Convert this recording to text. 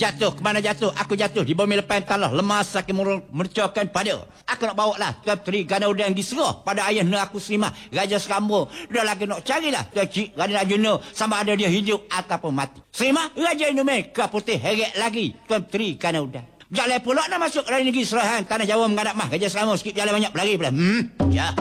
Jatuh, ke mana jatuh? Aku jatuh di bumi lepas tanah. Lemas sakit mercokan pada. Aku nak bawa lah Tuan Puteri Ganaudang diserah pada ayah nak aku Serima Raja Serambur. Dah lagi nak carilah Tuan Cik Raden Arjuna sama ada dia hidup ataupun mati. Serima Raja Indomie ke putih heret lagi Tuan Puteri Ganaudang. Jalan pula nak masuk dari negeri Serahan, tanah Jawa menghadap mah Raja Selangor sikit jalan banyak berlari pula. Ya.